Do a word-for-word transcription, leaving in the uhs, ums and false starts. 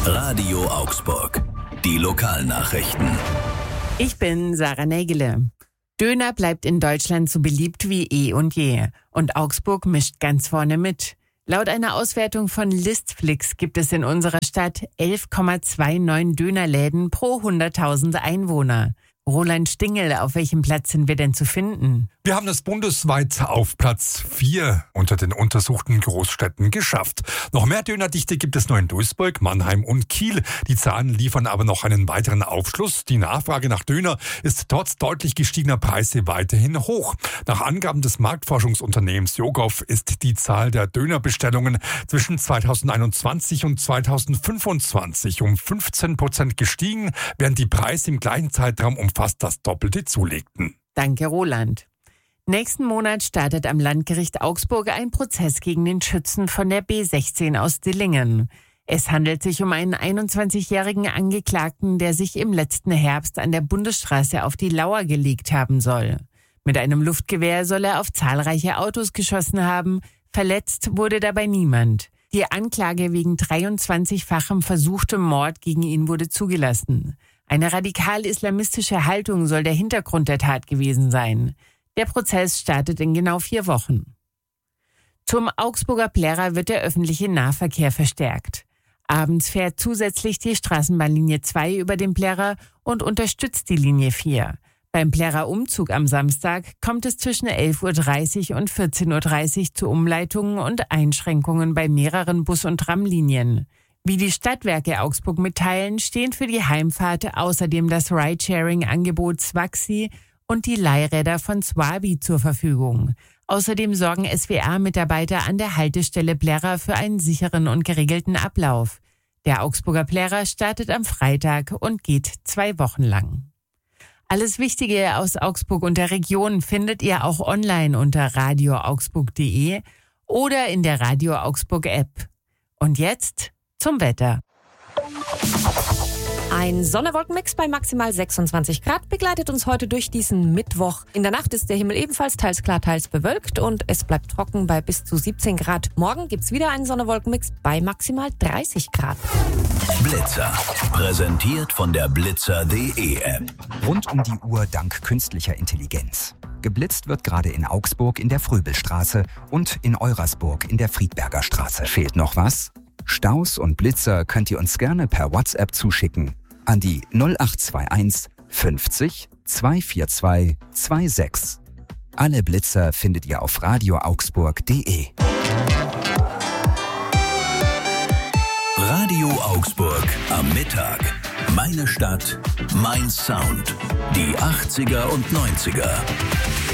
Radio Augsburg. Die Lokalnachrichten. Ich bin Sarah Nägele. Döner bleibt in Deutschland so beliebt wie eh und je. Und Augsburg mischt ganz vorne mit. Laut einer Auswertung von Listflix gibt es in unserer Stadt elf Komma neunundzwanzig Dönerläden pro hunderttausend Einwohner. Roland Stingel, auf welchem Platz sind wir denn zu finden? Wir haben es bundesweit auf Platz vier unter den untersuchten Großstädten geschafft. Noch mehr Dönerdichte gibt es nur in Duisburg, Mannheim und Kiel. Die Zahlen liefern aber noch einen weiteren Aufschluss. Die Nachfrage nach Döner ist trotz deutlich gestiegener Preise weiterhin hoch. Nach Angaben des Marktforschungsunternehmens Yogow ist die Zahl der Dönerbestellungen zwischen zweitausendeinundzwanzig und zweitausendfünfundzwanzig um fünfzehn Prozent gestiegen, während die Preise im gleichen Zeitraum um fast das Doppelte zulegten. Danke, Roland. Nächsten Monat startet am Landgericht Augsburg ein Prozess gegen den Schützen von der B sechzehn aus Dillingen. Es handelt sich um einen einundzwanzigjährigen Angeklagten, der sich im letzten Herbst an der Bundesstraße auf die Lauer gelegt haben soll. Mit einem Luftgewehr soll er auf zahlreiche Autos geschossen haben. Verletzt wurde dabei niemand. Die Anklage wegen dreiundzwanzigfachem versuchtem Mord gegen ihn wurde zugelassen. Eine radikal-islamistische Haltung soll der Hintergrund der Tat gewesen sein. Der Prozess startet in genau vier Wochen. Zum Augsburger Plärrer wird der öffentliche Nahverkehr verstärkt. Abends fährt zusätzlich die Straßenbahnlinie zwei über den Plärrer und unterstützt die Linie vier. Beim Plärrer Umzug am Samstag kommt es zwischen elf Uhr dreißig und vierzehn Uhr dreißig zu Umleitungen und Einschränkungen bei mehreren Bus- und Tramlinien. Wie die Stadtwerke Augsburg mitteilen, stehen für die Heimfahrt außerdem das Ridesharing-Angebot Swaxi und die Leihräder von Swabi zur Verfügung. Außerdem sorgen S W A-Mitarbeiter an der Haltestelle Plärrer für einen sicheren und geregelten Ablauf. Der Augsburger Plärrer startet am Freitag und geht zwei Wochen lang. Alles Wichtige aus Augsburg und der Region findet ihr auch online unter radio augsburg punkt de oder in der Radio Augsburg App. Und jetzt zum Wetter. Ein Sonne-Wolken-Mix bei maximal sechsundzwanzig Grad begleitet uns heute durch diesen Mittwoch. In der Nacht ist der Himmel ebenfalls teils klar, teils bewölkt und es bleibt trocken bei bis zu siebzehn Grad. Morgen gibt's wieder einen Sonne-Wolken-Mix bei maximal dreißig Grad. Blitzer. Präsentiert von der blitzer punkt de App. Rund um die Uhr dank künstlicher Intelligenz. Geblitzt wird gerade in Augsburg in der Fröbelstraße und in Eurasburg in der Friedberger Straße. Fehlt noch was? Staus und Blitzer könnt ihr uns gerne per WhatsApp zuschicken an die null acht zwei eins fünfzig zweihundertvierundzwanzig sechsundzwanzig. Alle Blitzer findet ihr auf radio augsburg punkt de. Radio Augsburg am Mittag. Meine Stadt, mein Sound. Die achtziger und neunziger.